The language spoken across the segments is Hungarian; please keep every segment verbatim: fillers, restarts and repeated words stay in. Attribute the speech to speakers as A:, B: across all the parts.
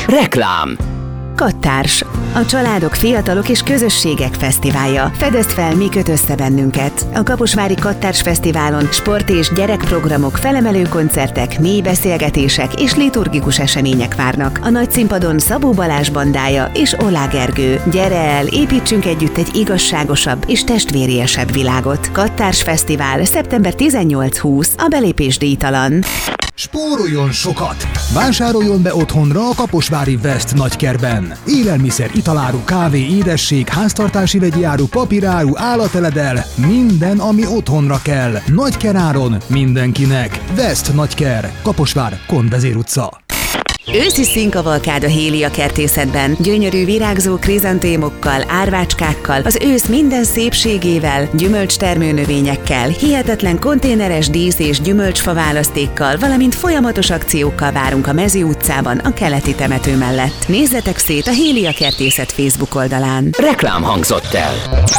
A: Reklám.
B: Kattárs, a családok, fiatalok és közösségek fesztiválja. Fedezd fel, mi köt össze bennünket. A Kaposvári Kattárs Fesztiválon sport- és gyerekprogramok, felemelő koncertek, mély beszélgetések és liturgikus események várnak. A nagy színpadon Szabó Balázs bandája és Olá Gergő. Gyere el, építsünk együtt egy igazságosabb és testvériesebb világot. Kattárs Fesztivál szeptember tizennyolc-húsz, a belépés díjtalan.
C: Spóroljon sokat! Vásároljon be otthonra a Kaposvári West nagykerben. Élelmiszer, italáru, kávé, édesség, háztartási vegyi áru, papíráru, állateledel, minden, ami otthonra kell. Nagykeráron mindenkinek. West nagyker, Kaposvár, Konvezér utca.
B: Őszi színkavalkád a Hélia kertészetben. Gyönyörű virágzó krizantémokkal, árvácskákkal, az ősz minden szépségével, gyümölcstermő növényekkel, hihetetlen konténeres dísz- és gyümölcsfa választékkal, valamint folyamatos akciókkal várunk a Mezi utcában, a keleti temető mellett. Nézzetek szét a Hélia kertészet Facebook oldalán.
A: Reklám hangzott el.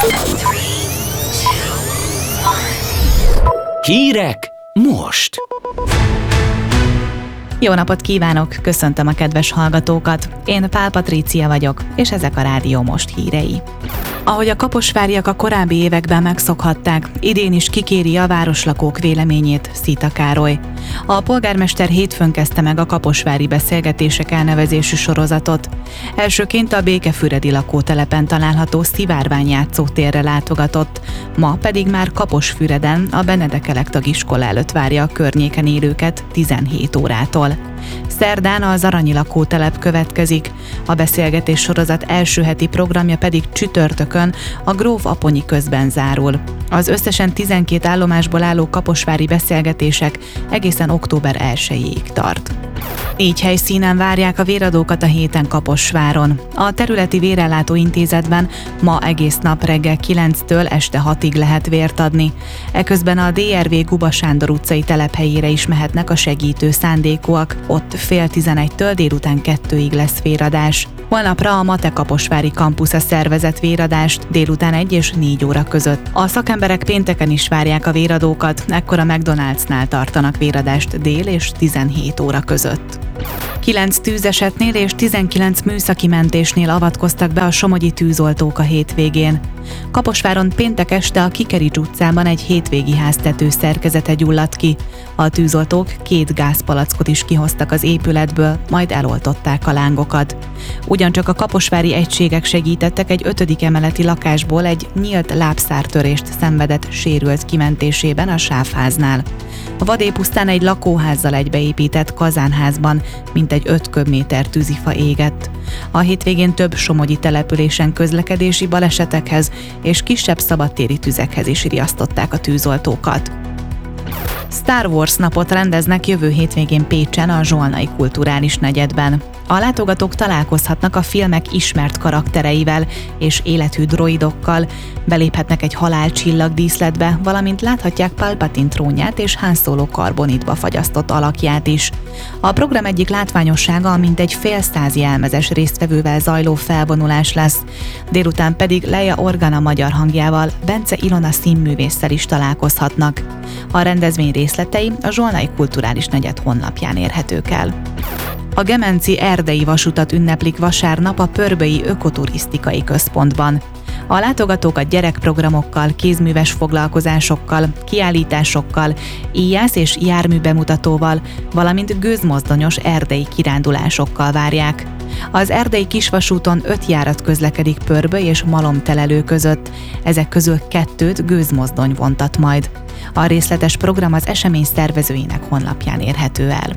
A: Hírek most.
D: Jó napot kívánok, köszöntöm a kedves hallgatókat. Én Pál Patrícia vagyok, és ezek a Rádió Most hírei. Ahogy a kaposváriak a korábbi években megszokhatták, idén is kikéri a városlakók véleményét Szita Károly. A polgármester hétfőn kezdte meg a kaposvári beszélgetések elnevezésű sorozatot. Elsőként a Békefüredi lakótelepen található Szivárvány játszótérre látogatott, ma pedig már Kaposfüreden a Benedek Elektag iskola előtt várja a környéken élőket tizenhét órától. Szerdán az Aranyi lakótelep következik, a beszélgetés sorozat első heti programja pedig csütörtökön a Gróf Aponyi közben zárul. Az összesen tizenkét állomásból álló kaposvári beszélgetések egészen október elsejéig tart. Négy helyszínen várják a véradókat a héten Kaposváron. A területi vérellátó intézetben ma egész nap reggel kilenctől este hatig lehet vért adni. Eközben a dé er vé Guba Sándor utcai telephelyére is mehetnek a segítő szándékúak. Ott fél tizenegytől délután kettőig lesz véradás. Holnapra a Mate Kaposvári Campusza szervezett véradást délután egy és négy óra között. A szakemberek pénteken is várják a véradókat, ekkor a McDonald'snál tartanak véradást dél és tizenhét óra között. Kilenc tűzesetnél és tizenkilenc műszaki mentésnél avatkoztak be a somogyi tűzoltók a hétvégén. Kaposváron péntek este a Kikerics utcában egy hétvégi háztető szerkezete gyulladt ki. A tűzoltók két gázpalackot is kihoztak az épületből, majd eloltották a lángokat. Ugyancsak a kaposvári egységek segítettek egy ötödik emeleti lakásból egy nyílt lábszártörést szenvedett sérült kimentésében a sávháznál. A vadépusztán egy lakóházzal egybeépített kazánházban mintegy öt köbméter tűzifa égett. A hétvégén több somogyi településen közlekedési balesetekhez és kisebb szabadtéri tüzekhez is riasztották a tűzoltókat. Star Wars napot rendeznek jövő hétvégén Pécsen a Zsolnai Kulturális Negyedben. A látogatók találkozhatnak a filmek ismert karaktereivel és élethű droidokkal, beléphetnek egy halálcsillag díszletbe, valamint láthatják Palpatine trónját és Han Solo karbonitba fagyasztott alakját is. A program egyik látványossága a mintegy fél száz jelmezes résztvevővel zajló felvonulás lesz, délután pedig Leia Organa magyar hangjával, Bence Ilona színművésszel is találkozhatnak. A rendezvény részletei a Zsolnai Kulturális Negyed honlapján érhetők el. A Gemenci Erdei Vasutat ünneplik vasárnap a Pörbölyi Ökoturisztikai Központban. A látogatókat gyerekprogramokkal, kézműves foglalkozásokkal, kiállításokkal, íjász és járműbemutatóval, valamint gőzmozdonyos erdei kirándulásokkal várják. Az erdei kisvasúton öt járat közlekedik Pörböly és Malomtelelő között, ezek közül kettőt gőzmozdony vontat majd. A részletes program az esemény szervezőinek honlapján érhető el.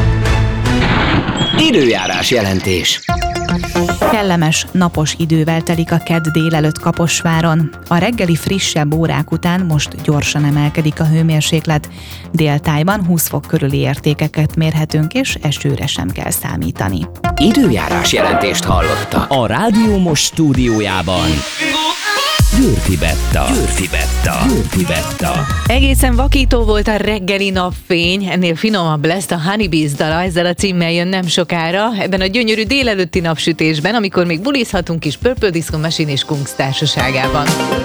A: Időjárás jelentés.
D: Kellemes, napos idővel telik a kedd délelőtt Kaposváron. A reggeli frissebb órák után most gyorsan emelkedik a hőmérséklet. Déltájban húsz fok körüli értékeket mérhetünk, és esőre sem kell számítani.
A: Időjárás jelentést hallotta a Rádió Most stúdiójában. Győrfi Betta. Győrfi Betta. Győrfi Betta.
E: Egészen vakító volt a reggeli napfény, ennél finomabb lesz a Honeybees dala, ezzel a címmel jön nem sokára, ebben a gyönyörű délelőtti napsütésben, amikor még bulizhatunk is Purple Disco Machine és Kungs társaságában.